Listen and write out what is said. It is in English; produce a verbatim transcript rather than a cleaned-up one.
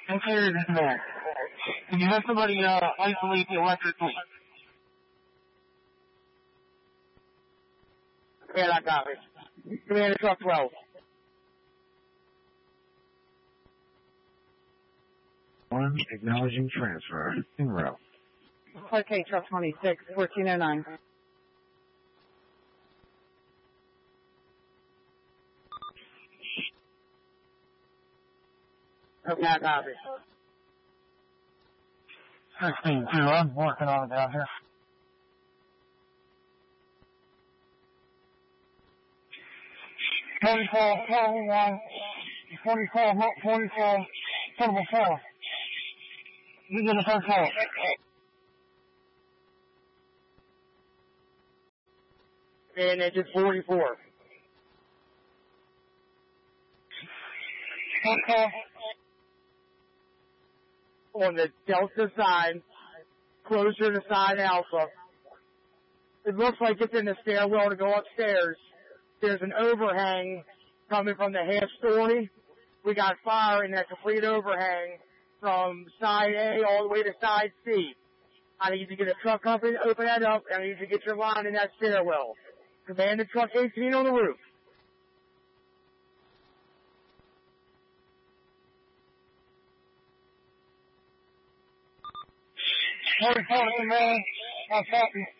Okay, this is Matt. Can you have somebody uh, isolate the electric leak? Yeah, I got it. Commander Truck twelve. One, acknowledging transfer. En route. Okay, Truck twenty-six, fourteen oh nine. Okay, I got it. sixteen two, I'm working on it down here. Forty-four, forty-one, forty-four, forty-four, portable four. You get the first floor. And engine forty-four. Okay. On the Delta side, closer to side Alpha. It looks like it's in the stairwell to go upstairs. There's an overhang coming from the half story. We got fire in that complete overhang from side A all the way to side C. I need to get a truck company to open that up, and I need to get your line in that stairwell. Command the truck eighteen on the roof. forty-four, man. I'll copy.